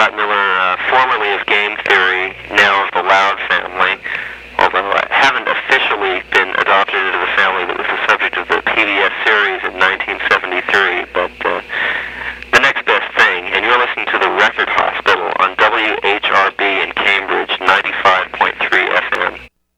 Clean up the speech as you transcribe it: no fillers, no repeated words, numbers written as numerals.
Scott Miller, formerly of Game Theory, now of the Loud family, although I haven't officially been adopted into the family that was the subject of the PBS series in 1973, but